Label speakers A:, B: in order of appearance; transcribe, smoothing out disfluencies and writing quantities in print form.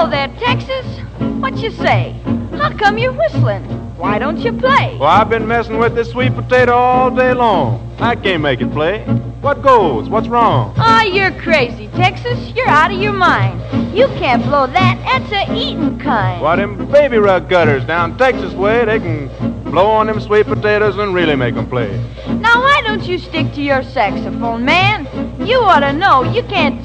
A: Hello there, Texas. What you say? How come you're whistling? Why don't you play?
B: Well, I've been messing with this sweet potato all day long. I can't make it play. What goes? What's wrong?
A: Ah, you're crazy, Texas. You're out of your mind. You can't blow that. That's a eating kind.
B: Why, them baby rug gutters down Texas way, they can blow on them sweet potatoes and really make them play.
A: Now, why don't you stick to your saxophone, man? You ought to know you can't